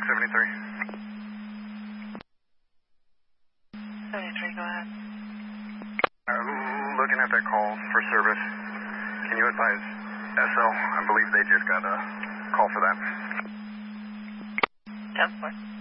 73. 73, go ahead. Looking at that call for service. Can you advise SL? I believe they just got a call for that. 10-4.